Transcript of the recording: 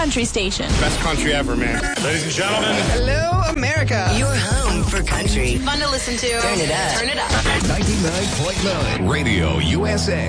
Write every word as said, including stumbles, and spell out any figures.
country station. Best country ever, man. Ladies and gentlemen. Hello, America. Your home for country. Fun to listen to. Turn it up. Turn it up. ninety-nine point nine Radio U S A.